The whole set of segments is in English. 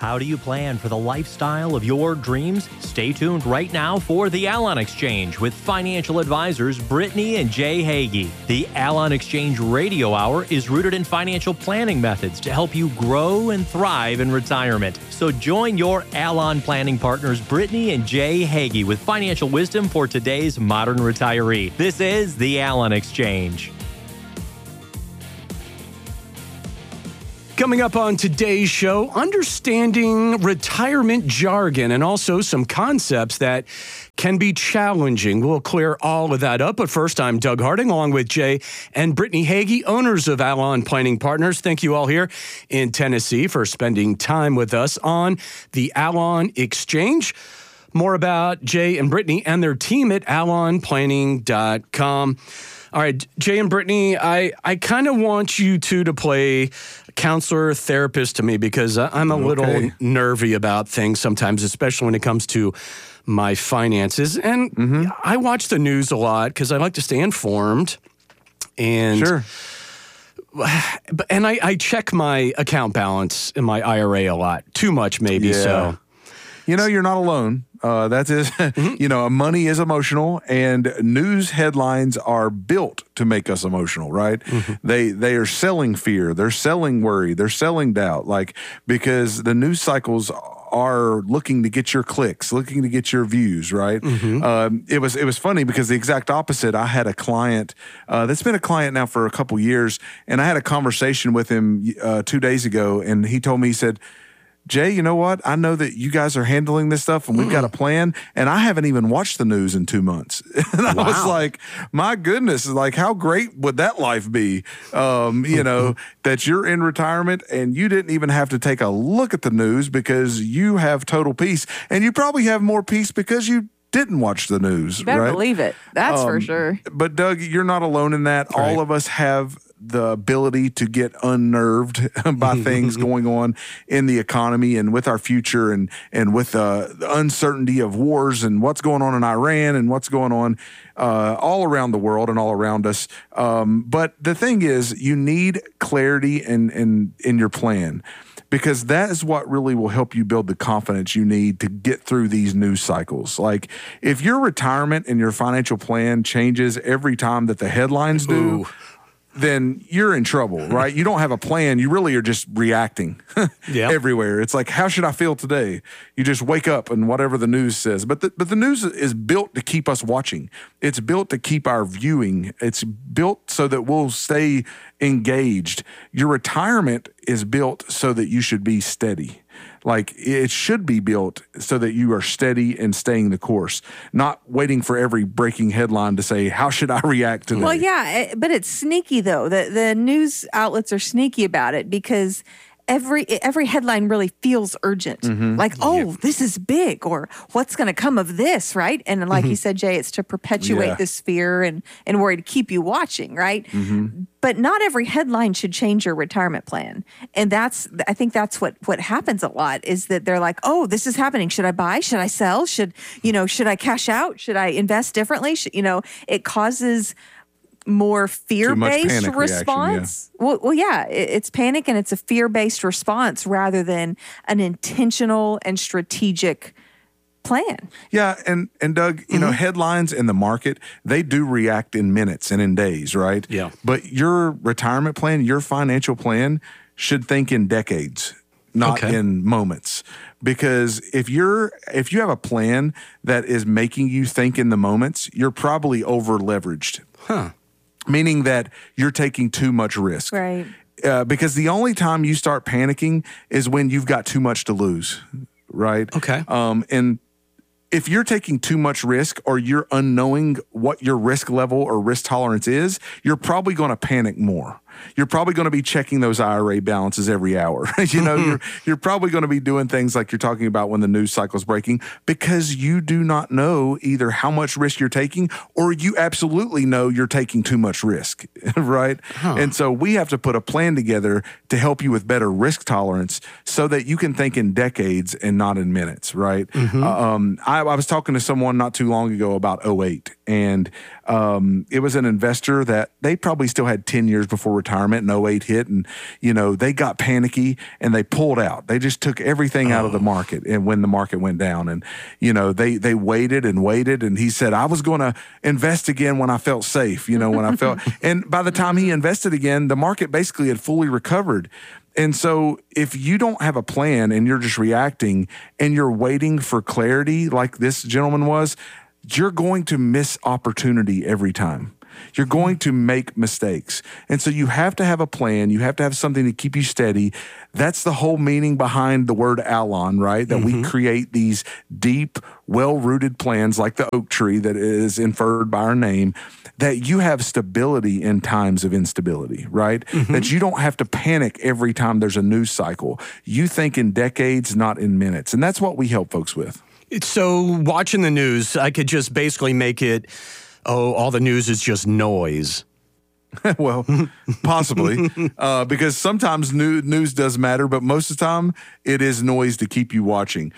How do you plan for the lifestyle of your dreams? Stay tuned right now for The Alon Exchange with financial advisors Brittany and Jay Hagee. The Alon Exchange Radio Hour is rooted in financial planning methods to help you grow and thrive in retirement. So join your Alon planning partners Brittany and Jay Hagee with financial wisdom for today's modern retiree. This is The Alon Exchange. Coming up on today's show, understanding retirement jargon and also some concepts that can be challenging. We'll clear all of that up. But first, I'm Doug Harding, along with Jay and Brittany Hagee, owners of Alon Planning Partners. Thank you all here in Tennessee for spending time with us on the Alon Exchange. More about Jay and Brittany and their team at alonplanning.com. All right, Jay and Brittany, I kind of want you two to play counselor, therapist to me because I'm a little nervy about things sometimes, especially when it comes to my finances. And I watch the news a lot because I like to stay informed. And Sure. And I check my account balance in my IRA a lot. Too much, maybe. Yeah. So, You know, you're not alone. That is, you know, money is emotional, and news headlines are built to make us emotional, right? They are selling fear, they're selling worry, they're selling doubt, like because the news cycles are looking to get your clicks, looking to get your views, right? It was funny because the exact opposite. I had a client that's been a client now for a couple years, and I had a conversation with him 2 days ago, and he told me, he said, Jay, you know what? I know that you guys are handling this stuff and we've got a plan, and I haven't even watched the news in 2 months. And I was like, my goodness, like how great would that life be? You know, that you're in retirement and you didn't even have to take a look at the news because you have total peace, and you probably have more peace because you didn't watch the news. You better right? believe it. That's for sure. But Doug, you're not alone in that. Right. All of us have the ability to get unnerved by things going on in the economy and with our future, and with the uncertainty of wars and what's going on in Iran and what's going on all around the world and all around us. But the thing is, you need clarity in your plan, because that is what really will help you build the confidence you need to get through these news cycles. Like if your retirement and your financial plan changes every time that the headlines do, then you're in trouble, right? You don't have a plan. You really are just reacting everywhere. It's like, how should I feel today? You just wake up and whatever the news says. But the news is built to keep us watching. It's built to keep our viewing. It's built so that we'll stay engaged. Your retirement is built so that you should be steady. Like it should be built so that you are steady and staying the course, not waiting for every breaking headline to say, how should I react today? Well, yeah, but it's sneaky though. The news outlets are sneaky about it because every headline really feels urgent. Like, oh, this is big, or what's going to come of this, right? And like you said, Jay, it's to perpetuate this fear and worry, to keep you watching, right? But not every headline should change your retirement plan. And I think that's what happens a lot, is that they're like, oh, this is happening. Should I buy? Should I sell? Should I cash out? Should I invest differently? It causes more fear-based response. Well, yeah, it's panic, and it's a fear-based response rather than an intentional and strategic plan. Yeah, and Doug, you know, headlines in the market, they do react in minutes and in days, right? Yeah. But your retirement plan, your financial plan should think in decades, not in moments. Because if you have a plan that is making you think in the moments, you're probably over leveraged. Meaning that you're taking too much risk. Right. Because the only time you start panicking is when you've got too much to lose, right? Okay. And if you're taking too much risk, or you're unknowing what your risk level or risk tolerance is, you're probably going to panic more. You're probably going to be checking those IRA balances every hour. You're probably going to be doing things like you're talking about when the news cycle is breaking, because you do not know either how much risk you're taking, or you absolutely know you're taking too much risk, right? And so we have to put a plan together to help you with better risk tolerance so that you can think in decades and not in minutes, right? I was talking to someone not too long ago about 2008, and it was an investor that they probably still had 10 years before retirement, and 08 hit, and they got panicky and they pulled out. They just took everything out of the market, and when the market went down, and they waited and waited, and he said, I was going to invest again when I felt safe, when I felt, and by the time he invested again, the market basically had fully recovered. And so if you don't have a plan and you're just reacting and you're waiting for clarity like this gentleman was, you're going to miss opportunity every time. You're going to make mistakes. And so you have to have a plan. You have to have something to keep you steady. That's the whole meaning behind the word Allon, right? That we create these deep, well-rooted plans like the oak tree that is inferred by our name, that you have stability in times of instability, right? That you don't have to panic every time there's a news cycle. You think in decades, not in minutes. And that's what we help folks with. So watching the news, I could just basically make it, all the news is just noise. Well, possibly, because sometimes news does matter, but most of the time it is noise to keep you watching.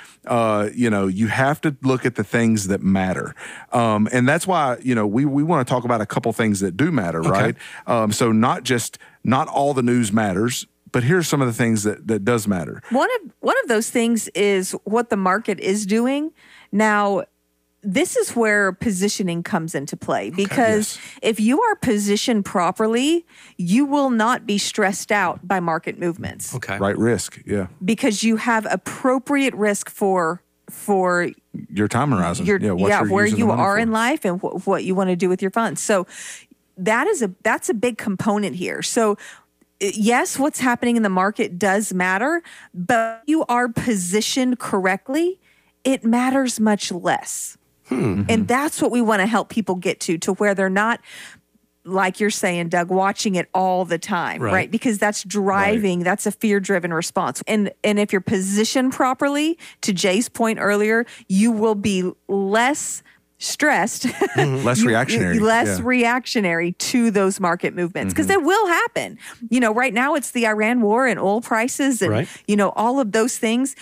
You have to look at the things that matter. And that's why, we want to talk about a couple things that do matter, right? So not all the news matters, but here's some of the things that does matter. One of those things is what the market is doing. Now, this is where positioning comes into play, because if you are positioned properly, you will not be stressed out by market movements. Okay. Right risk, yeah. Because you have appropriate risk for your time horizon. Where you are in life and what you want to do with your funds. So that's a big component here. So yes, what's happening in the market does matter, but if you are positioned correctly, it matters much less. And that's what we want to help people get to where they're not, like you're saying, Doug, watching it all the time, right? Because that's driving, that's a fear-driven response. And if you're positioned properly, to Jay's point earlier, you will be less stressed, less reactionary, reactionary to those market movements, because it will happen. Right now it's the Iran war and oil prices and all of those things,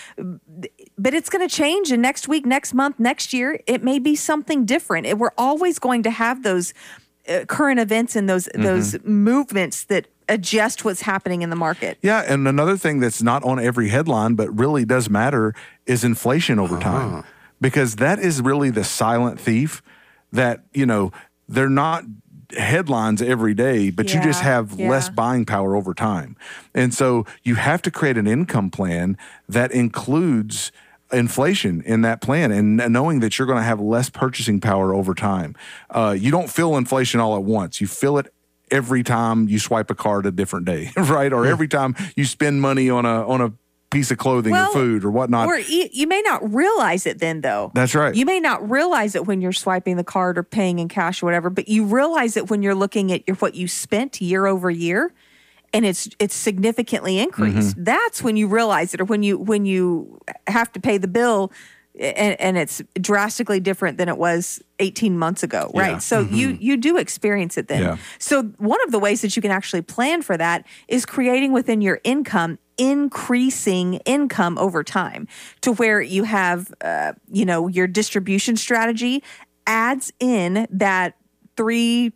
but it's going to change. And next week, next month, next year, it may be something different. We're always going to have those current events and those movements that adjust what's happening in the market. Yeah, and another thing that's not on every headline but really does matter is inflation over time. Because that is really the silent thief that, they're not headlines every day, but you just have less buying power over time. And so you have to create an income plan that includes inflation in that plan, and knowing that you're going to have less purchasing power over time. You don't feel inflation all at once. You feel it every time you swipe a card a different day, right? Or every time you spend money on a piece of clothing or food or whatnot. Or you may not realize it then, though. That's right. You may not realize it when you're swiping the card or paying in cash or whatever, but you realize it when you're looking at what you spent year over year, and it's significantly increased. That's when you realize it, or when you have to pay the bill and it's drastically different than it was 18 months ago, right? Yeah. So you do experience it then. Yeah. So one of the ways that you can actually plan for that is creating within your income increasing income over time, to where you have your distribution strategy adds in that 3-4%,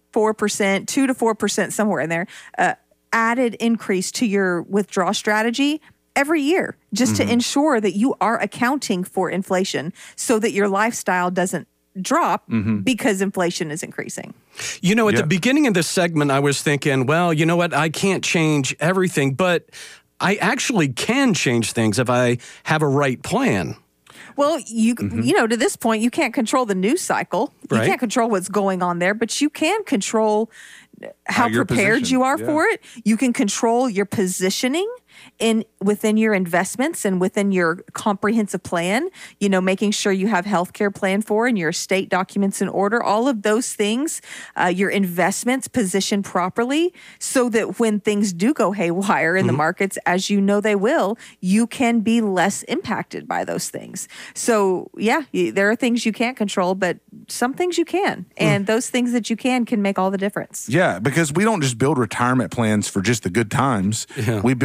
2 to 4%, somewhere in there, added increase to your withdrawal strategy every year, just to ensure that you are accounting for inflation, so that your lifestyle doesn't drop because inflation is increasing. At the beginning of this segment, I was thinking, well, you know what? I can't change everything, but I actually can change things if I have a right plan. Well, to this point, you can't control the news cycle. You can't control what's going on there, but you can control how prepared you are for it. You can control your positioning within your investments and within your comprehensive plan, making sure you have healthcare planned for and your estate documents in order, all of those things, your investments positioned properly, so that when things do go haywire in the markets, as they will, you can be less impacted by those things. So there are things you can't control, but some things you can. And those things that you can make all the difference. Yeah, because we don't just build retirement plans for just the good times. Yeah. We build them for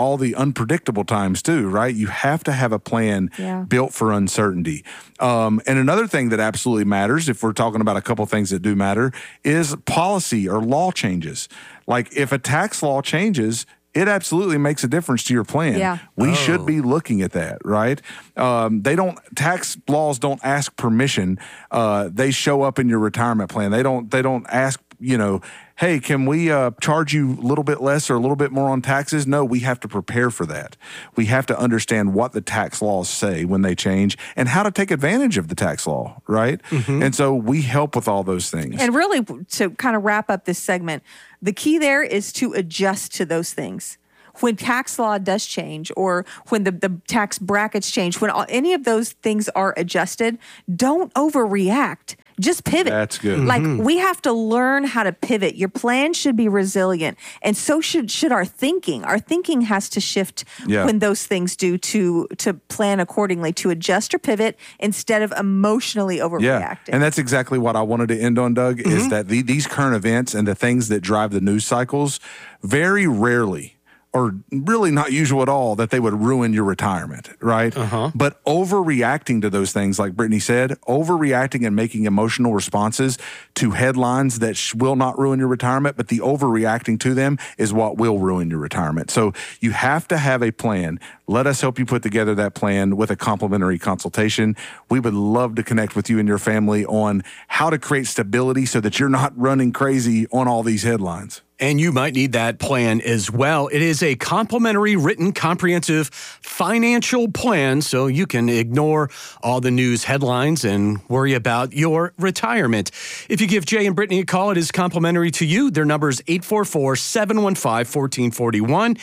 all the unpredictable times too, right? You have to have a plan built for uncertainty. And another thing that absolutely matters, if we're talking about a couple things that do matter, is policy or law changes. Like if a tax law changes, it absolutely makes a difference to your plan. Yeah. We should be looking at that, right? Tax laws don't ask permission. They show up in your retirement plan. They don't ask, hey, can we charge you a little bit less or a little bit more on taxes? No, we have to prepare for that. We have to understand what the tax laws say when they change and how to take advantage of the tax law, right? Mm-hmm. And so we help with all those things. And really, to kind of wrap up this segment, the key there is to adjust to those things. When tax law does change or when the tax brackets change, when any of those things are adjusted, don't overreact. Just pivot. That's good. Like we have to learn how to pivot. Your plan should be resilient. And so should our thinking. Our thinking has to shift when those things do to plan accordingly, to adjust or pivot instead of emotionally overreacting. Yeah. And that's exactly what I wanted to end on, Doug, is that these current events and the things that drive the news cycles very rarely, or really not usual at all, that they would ruin your retirement, right? But overreacting to those things, like Brittany said, overreacting and making emotional responses to headlines that will not ruin your retirement, but the overreacting to them is what will ruin your retirement. So you have to have a plan. Let us help you put together that plan with a complimentary consultation. We would love to connect with you and your family on how to create stability so that you're not running crazy on all these headlines. And you might need that plan as well. It is a complimentary, written, comprehensive financial plan so you can ignore all the news headlines and worry about your retirement. If you give Jay and Brittany a call, it is complimentary to you. Their number is 844-715-1441,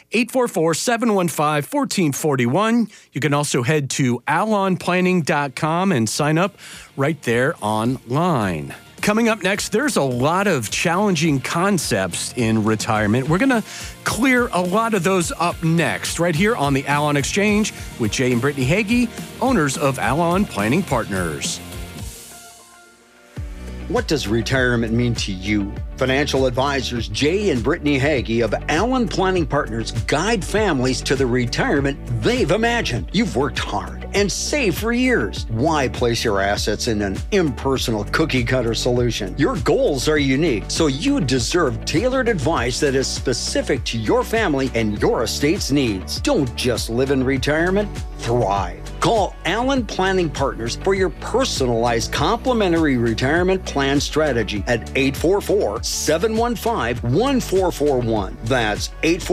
844-715-1441. You can also head to alonplanning.com and sign up right there online. Coming up next, there's a lot of challenging concepts in retirement. We're going to clear a lot of those up next, right here on the Alon Exchange with Jay and Brittany Hagee, owners of Alon Planning Partners. What does retirement mean to you? Financial advisors Jay and Brittany Hagee of Alon Planning Partners guide families to the retirement they've imagined. You've worked hard and saved for years. Why place your assets in an impersonal cookie-cutter solution? Your goals are unique, so you deserve tailored advice that is specific to your family and your estate's needs. Don't just live in retirement, thrive. Call Alon Planning Partners for your personalized complimentary retirement plan strategy at 844-715-1441. That's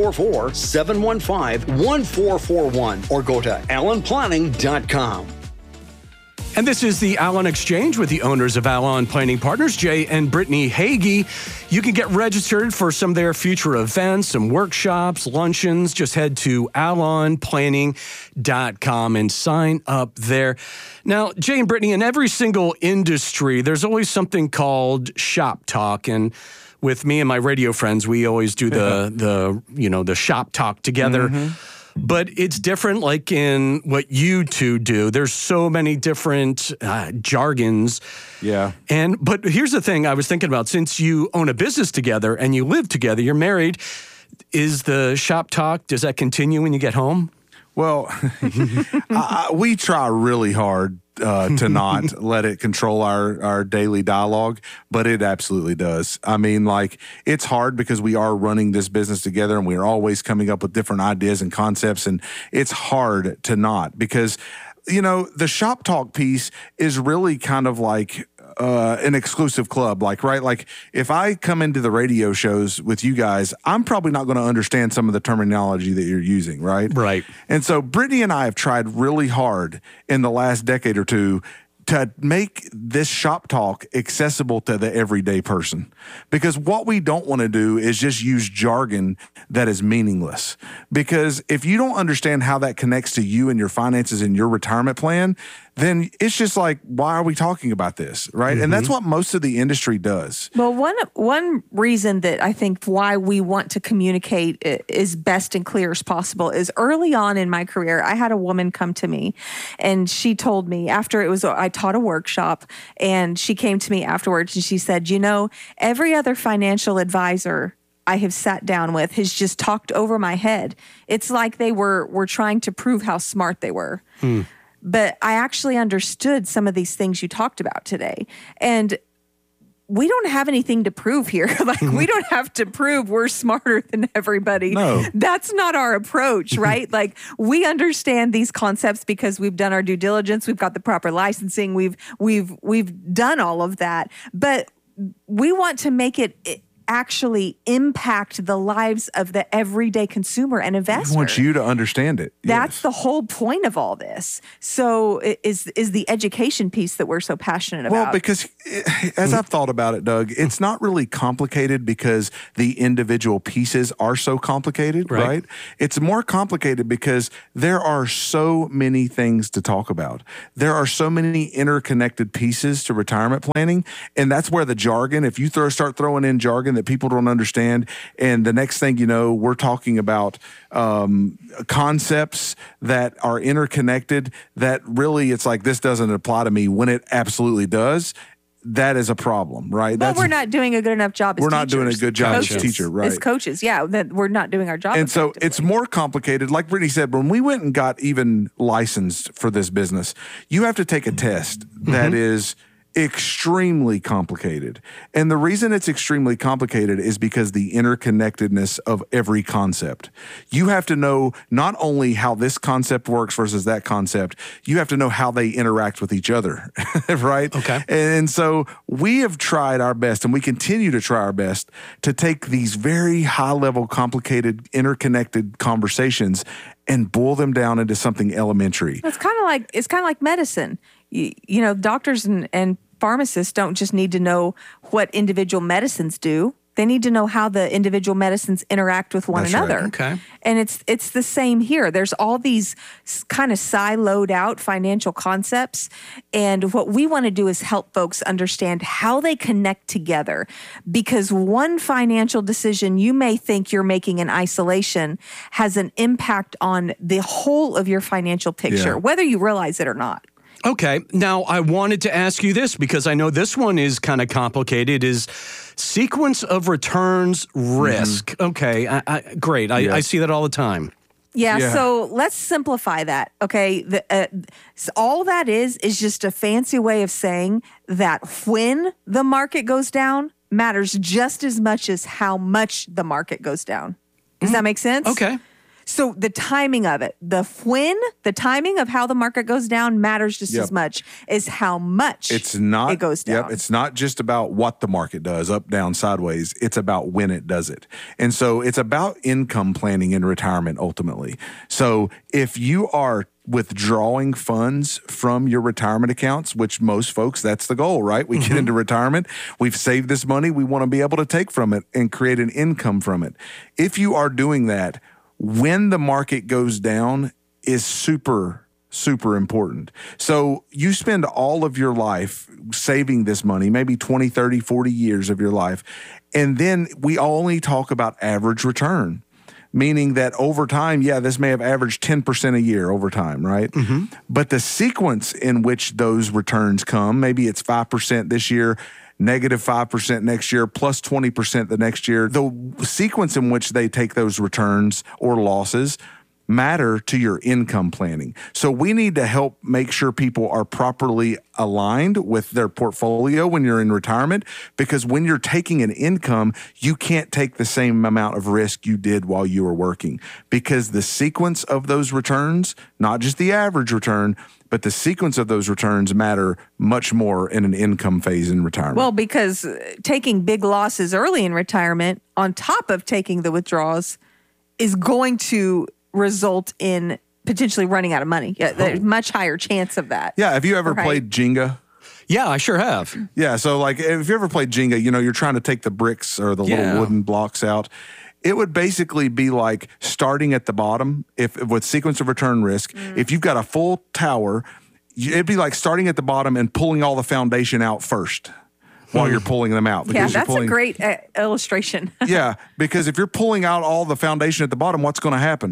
844-715-1441 or go to alonplanning.com. And this is the Alon Exchange with the owners of Alon Planning Partners, Jay and Brittany Hagee. You can get registered for some of their future events, some workshops, luncheons. Just head to alonplanning.com and sign up there. Now, Jay and Brittany, in every single industry, there's always something called shop talk. And with me and my radio friends, we always do the shop talk together. But it's different, like in what you two do. There's so many different jargons. Yeah. But here's the thing I was thinking about. Since you own a business together and you live together, you're married, is the shop talk, does that continue when you get home? Well, we try really hard to not let it control our daily dialogue, but it absolutely does. I mean, like, it's hard because we are running this business together and we're always coming up with different ideas and concepts, and it's hard to not because, the shop talk piece is really kind of like an exclusive club, right? If I come into the radio shows with you guys, I'm probably not going to understand some of the terminology that you're using, right? Right. And so Brittany and I have tried really hard in the last decade or two to make this shop talk accessible to the everyday person. Because what we don't want to do is just use jargon that is meaningless. Because if you don't understand how that connects to you and your finances and your retirement plan, then it's just like, why are we talking about this, right? And that's what most of the industry does. Well, one reason that I think why we want to communicate is best and clear as possible is early on in my career, I had a woman come to me and she told me after I taught a workshop, and she came to me afterwards and she said, every other financial advisor I have sat down with has just talked over my head. It's like they were trying to prove how smart they were. But I actually understood some of these things you talked about today. And we don't have anything to prove here. We don't have to prove we're smarter than everybody. No. That's not our approach, right? We understand these concepts because we've done our due diligence. We've got the proper licensing. We've done all of that. But we want to make it actually impact the lives of the everyday consumer and investor. We want you to understand it. That's the whole point of all this. So is the education piece that we're so passionate about. Well, because as I've thought about it, Doug, it's not really complicated because the individual pieces are so complicated, right? It's more complicated because there are so many things to talk about. There are so many interconnected pieces to retirement planning, and that's where the jargon, if you start throwing in jargon that people don't understand, and the next thing you know, we're talking about concepts that are interconnected that really it's like this doesn't apply to me when it absolutely does. That is a problem, right? But we're not doing a good enough job as we're teachers. Not doing a good job Coaches. as a teacher, right? As coaches, yeah, that we're not doing our job. And so it's more complicated. Like Brittany said, when we went and got even licensed for this business, you have to take a test that is extremely complicated. And the reason it's extremely complicated is because the interconnectedness of every concept. You have to know not only how this concept works versus that concept, you have to know how they interact with each other, right? Okay. And so we have tried our best, and we continue to try our best to take these very high-level, complicated, interconnected conversations and boil them down into something elementary. It's kind of like medicine. You know, doctors and pharmacists don't just need to know what individual medicines do. They need to know how the individual medicines interact with one another. Right. Okay. And it's the same here. There's all these kind of siloed out financial concepts. And what we want to do is help folks understand how they connect together. Because one financial decision you may think you're making in isolation has an impact on the whole of your financial picture, whether you realize it or not. Okay. Now, I wanted to ask you this because I know this one is kind of complicated, is sequence of returns risk. Okay. Great. I see that all the time. Yeah, so let's simplify that, okay? All that is just a fancy way of saying that when the market goes down matters just as much as how much the market goes down. Does that make sense? Okay. So the timing of it, the timing of how the market goes down matters just as much as how much it goes down. It's not just about what the market does, up, down, sideways. It's about when it does it. And so it's about income planning in retirement ultimately. So if you are withdrawing funds from your retirement accounts, which most folks, that's the goal, right? We get into retirement, we've saved this money, we want to be able to take from it and create an income from it. If you are doing that, when the market goes down is super, super important. So you spend all of your life saving this money, maybe 20, 30, 40 years of your life. And then we only talk about average return, meaning that over time, this may have averaged 10% a year over time, right? But the sequence in which those returns come, maybe it's 5% this year, negative 5% next year, plus 20% the next year. The sequence in which they take those returns or losses matter to your income planning. So we need to help make sure people are properly aligned with their portfolio when you're in retirement, because when you're taking an income, you can't take the same amount of risk you did while you were working, because the sequence of those returns, not just the average return, but the sequence of those returns matter much more in an income phase in retirement. Well, because taking big losses early in retirement on top of taking the withdrawals is going to result in potentially running out of money. There's much higher chance of that. Yeah. Have you ever played Jenga? Yeah, I sure have. Yeah. So like if you ever played Jenga, you're trying to take the bricks or the little wooden blocks out. It would basically be like starting at the bottom if with sequence of return risk. If you've got a full tower, it'd be like starting at the bottom and pulling all the foundation out first while you're pulling them out. Because that's a great illustration. Yeah, because if you're pulling out all the foundation at the bottom, what's going to happen?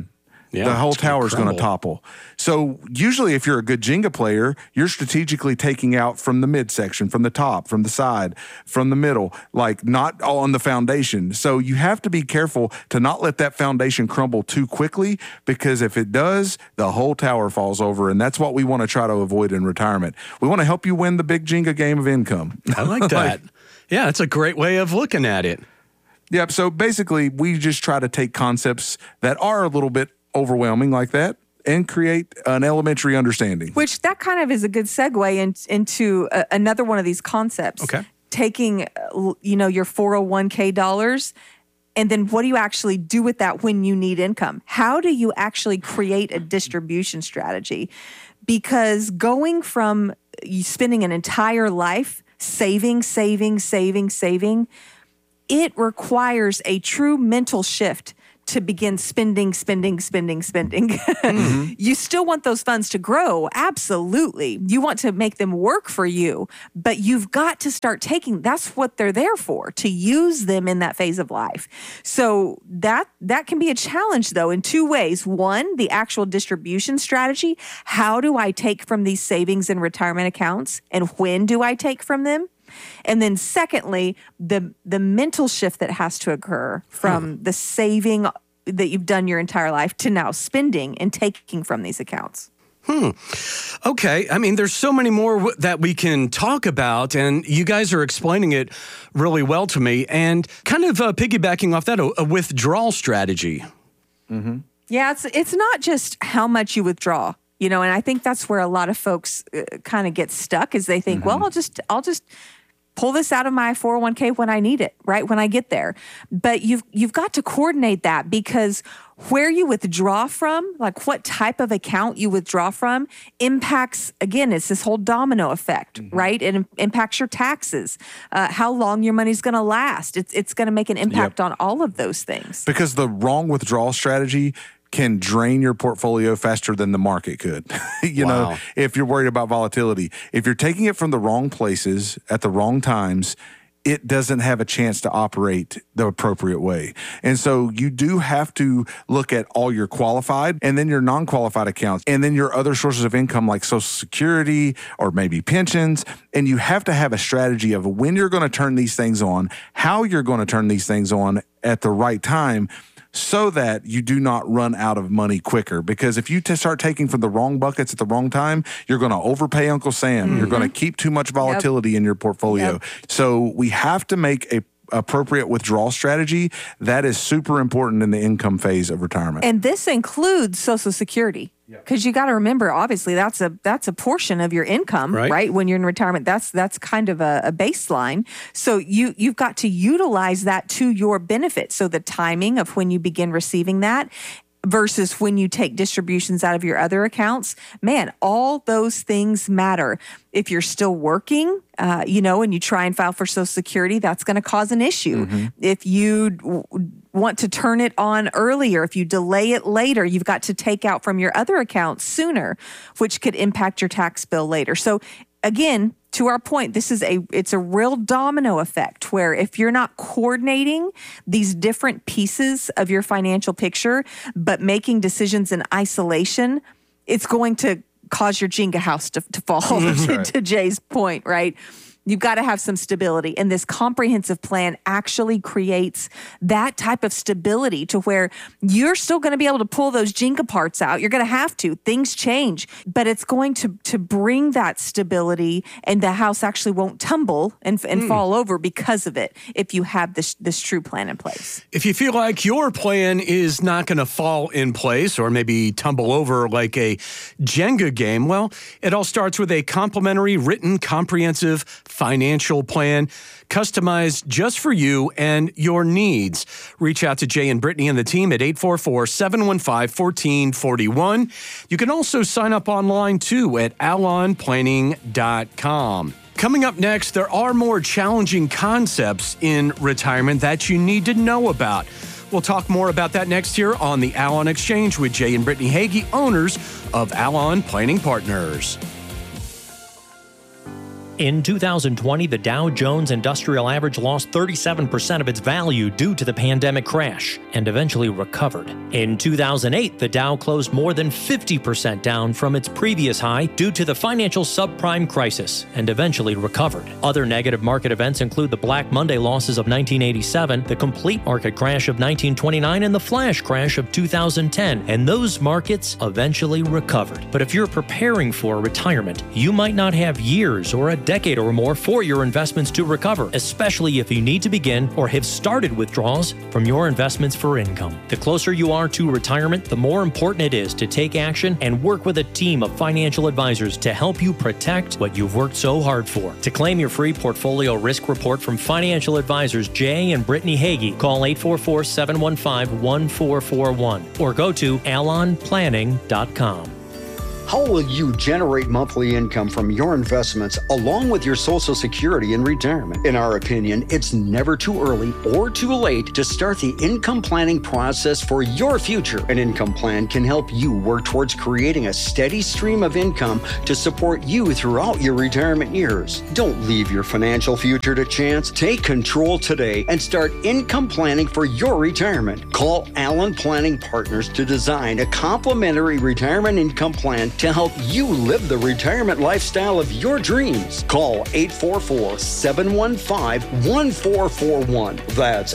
the whole tower is going to topple. So usually if you're a good Jenga player, you're strategically taking out from the midsection, from the top, from the side, from the middle, like not all on the foundation. So you have to be careful to not let that foundation crumble too quickly, because if it does, the whole tower falls over. And that's what we want to try to avoid in retirement. We want to help you win the big Jenga game of income. I like that. Yeah, it's a great way of looking at it. Yep. So basically, we just try to take concepts that are a little bit overwhelming like that and create an elementary understanding. Which that kind of is a good segue into another one of these concepts. Okay. Taking, your 401k dollars, and then what do you actually do with that when you need income? How do you actually create a distribution strategy? Because going from you spending an entire life saving, it requires a true mental shift to begin spending. Mm-hmm. You still want those funds to grow. Absolutely. You want to make them work for you, but you've got to start taking, that's what they're there for, to use them in that phase of life. So that can be a challenge though in two ways. One, the actual distribution strategy. How do I take from these savings and retirement accounts, and when do I take from them? And then secondly, the mental shift that has to occur from the saving that you've done your entire life to now spending and taking from these accounts. Okay. I mean, there's so many more that we can talk about, and you guys are explaining it really well to me. And kind of piggybacking off that, a withdrawal strategy. Mm-hmm. Yeah, it's not just how much you withdraw. And I think that's where a lot of folks kind of get stuck, is they think, well, I'll just pull this out of my 401k when I need it, right? When I get there. But you've got to coordinate that, because where you withdraw from, like what type of account you withdraw from, impacts, again, it's this whole domino effect, right? It impacts your taxes, how long your money's going to last. It's going to make an impact on all of those things. Because the wrong withdrawal strategy can drain your portfolio faster than the market could. Know, if you're worried about volatility, if you're taking it from the wrong places at the wrong times, it doesn't have a chance to operate the appropriate way. And so you do have to look at all your qualified and then your non-qualified accounts and then your other sources of income like Social Security or maybe pensions. And you have to have a strategy of when you're going to turn these things on, how you're going to turn these things on at the right time, so that you do not run out of money quicker. Because if you start taking from the wrong buckets at the wrong time, you're going to overpay Uncle Sam. Mm-hmm. You're going to keep too much volatility in your portfolio. So we have to make a appropriate withdrawal strategy. That is super important in the income phase of retirement. And this includes Social Security. Because you got to remember, obviously, that's a portion of your income, right? When you're in retirement, that's kind of a baseline. So you've got to utilize that to your benefit. So the timing of when you begin receiving that versus when you take distributions out of your other accounts, man, all those things matter. If you're still working, and you try and file for Social Security, that's going to cause an issue. Mm-hmm. If you want to turn it on earlier, if you delay it later, you've got to take out from your other accounts sooner, which could impact your tax bill later. So again, to our point, it's a real domino effect where if you're not coordinating these different pieces of your financial picture, but making decisions in isolation, it's going to cause your Jenga house to fall, to Jay's point, right? You've got to have some stability. And this comprehensive plan actually creates that type of stability to where you're still going to be able to pull those Jenga parts out. You're going to have to. Things change. But it's going to bring that stability, and the house actually won't tumble and fall over because of it if you have this true plan in place. If you feel like your plan is not going to fall in place or maybe tumble over like a Jenga game, well, it all starts with a complimentary written comprehensive financial plan customized just for you and your needs. Reach out to Jay and Brittany and the team at 844-715-1441. You can also sign up online too at alonplanning.com. Coming up next, there are more challenging concepts in retirement that you need to know about. We'll talk more about that next year on the Alon Exchange with Jay and Brittany Hagee, owners of Alon Planning Partners. In 2020, the Dow Jones Industrial Average lost 37% of its value due to the pandemic crash and eventually recovered. In 2008, the Dow closed more than 50% down from its previous high due to the financial subprime crisis and eventually recovered. Other negative market events include the Black Monday losses of 1987, the complete market crash of 1929, and the flash crash of 2010, and those markets eventually recovered. But if you're preparing for retirement, you might not have years or a decade or more for your investments to recover, especially if you need to begin or have started withdrawals from your investments for income. The closer you are to retirement, the more important it is to take action and work with a team of financial advisors to help you protect what you've worked so hard for. To claim your free portfolio risk report from financial advisors Jay and Brittany Hagee, call 844-715-1441 or go to alonplanning.com. How will you generate monthly income from your investments along with your Social Security in retirement? In our opinion, it's never too early or too late to start the income planning process for your future. An income plan can help you work towards creating a steady stream of income to support you throughout your retirement years. Don't leave your financial future to chance. Take control today and start income planning for your retirement. Call Allen Planning Partners to design a complimentary retirement income plan to help you live the retirement lifestyle of your dreams. Call 844-715-1441. That's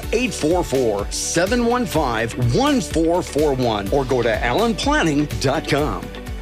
844-715-1441 or go to allenplanning.com.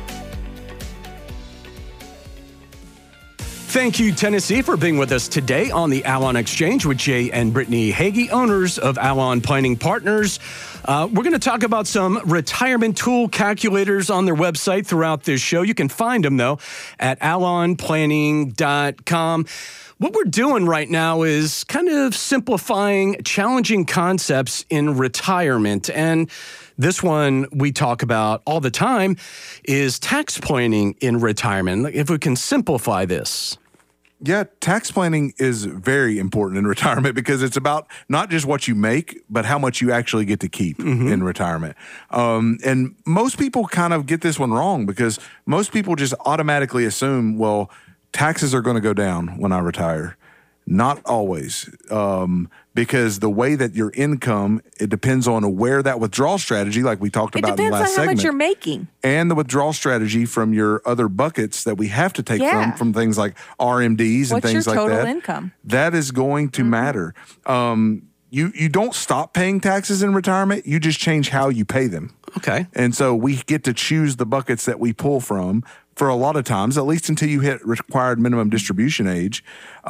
Thank you, Tennessee, for being with us today on the Alon Exchange with Jay and Brittany Hagee, owners of Alon Planning Partners. We're going to talk about some retirement tool calculators on their website throughout this show. You can find them, though, at alonplanning.com. What we're doing right now is kind of simplifying challenging concepts in retirement. And this one we talk about all the time is tax planning in retirement. If we can simplify this. Yeah, tax planning is very important in retirement because it's about not just what you make, but how much you actually get to keep in retirement. And most people kind of get this one wrong because most people just automatically assume, well, taxes are going to go down when I retire. Not always, because the way that your income, it depends on where that withdrawal strategy, like we talked about in the last segment. It depends on how much you're making. And the withdrawal strategy from your other buckets that we have to take from things like RMDs and things like that. What's your total income? That is going to matter. You don't stop paying taxes in retirement. You just change how you pay them. Okay. And so we get to choose the buckets that we pull from for a lot of times, at least until you hit required minimum distribution age.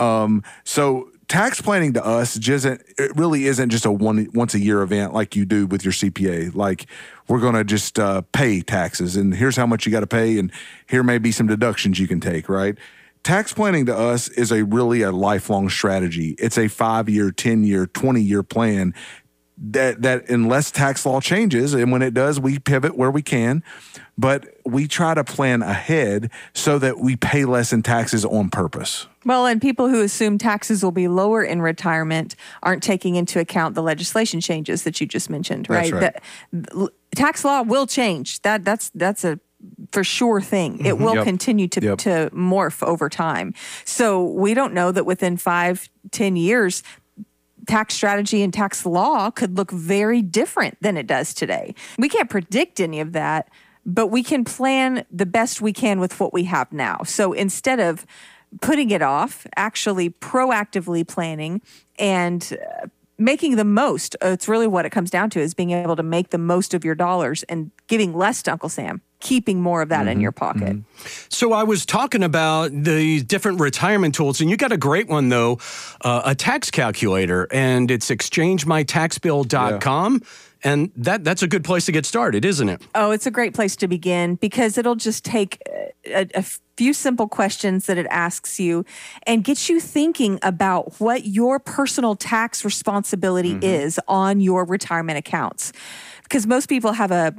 So tax planning to us it really isn't just a once a year event like you do with your CPA. Like we're going to just pay taxes and here's how much you got to pay and here may be some deductions you can take, right? Tax planning to us is really a lifelong strategy. It's a 5-year, 10-year, 20-year plan that unless tax law changes, and when it does, we pivot where we can, but we try to plan ahead so that we pay less in taxes on purpose. Well, and people who assume taxes will be lower in retirement aren't taking into account the legislation changes that you just mentioned, right? That's right. The tax law will change. That's a for sure thing. It will continue to morph over time. So we don't know that within 5-10 years, tax strategy and tax law could look very different than it does today. We can't predict any of that, but we can plan the best we can with what we have now. So instead of putting it off, actually proactively planning and making the most, it's really what it comes down to, is being able to make the most of your dollars and giving less to Uncle Sam, keeping more of that in your pocket. So I was talking about the different retirement tools, and you got a great one, though, a tax calculator, and it's exchangemytaxbill.com. And that's a good place to get started, isn't it? Oh, it's a great place to begin because it'll just take a few simple questions that it asks you and gets you thinking about what your personal tax responsibility is on your retirement accounts. Because most people have a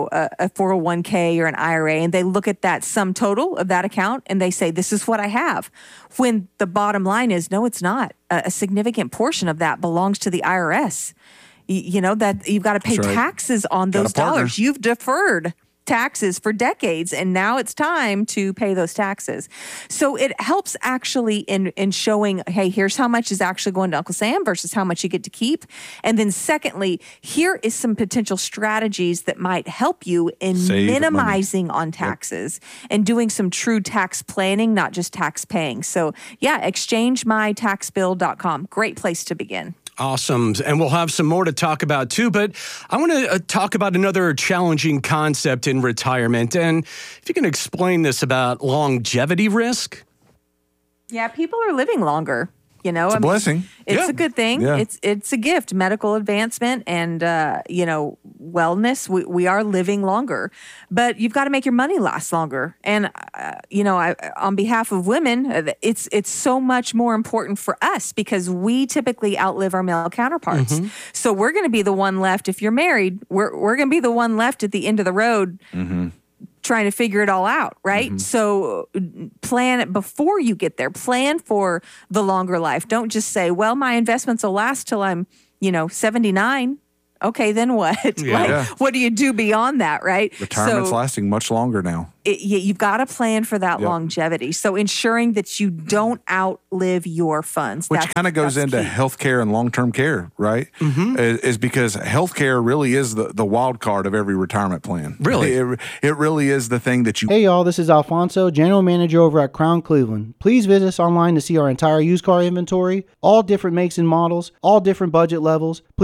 401k or an IRA, and they look at that sum total of that account and they say, this is what I have. When the bottom line is, no, it's not. A significant portion of that belongs to the IRS. You know, that you've got to pay taxes on those dollars. You've deferred taxes for decades, and now it's time to pay those taxes. So it helps actually in showing, hey, here's how much is actually going to Uncle Sam versus how much you get to keep. And then secondly, here is some potential strategies that might help you in Save minimizing on taxes and doing some true tax planning, not just tax paying. So yeah, exchangemytaxbill.com. Great place to begin. Awesome. And we'll have some more to talk about too, but I want to talk about another challenging concept in retirement. And if you can explain this about longevity risk. Yeah, people are living longer. You know, It's a blessing. It's a good thing. Yeah. It's a gift, medical advancement and, wellness. We are living longer, but you've got to make your money last longer. And, on behalf of women, it's so much more important for us because we typically outlive our male counterparts. Mm-hmm. So we're going to be the one left. If you're married, we're going to be the one left at the end of the road. Mm-hmm. Trying to figure it all out, right? Mm-hmm. So plan it before you get there. Plan for the longer life. Don't just say, well, my investments will last till I'm, 79. Okay, then what? Yeah. What do you do beyond that, right? Retirement's So lasting much longer now. you've got to plan for that Yep. longevity. So ensuring that you don't outlive your funds. Which kind of goes into key. healthcare and long-term care, right? Mm-hmm. Is because healthcare really is the wild card of every retirement plan. Really? It really is the thing that you Hey y'all, this is Alfonso, General Manager over at Crown Cleveland. Please visit us online to see our entire used car inventory, all different makes and models, all different budget levels. Please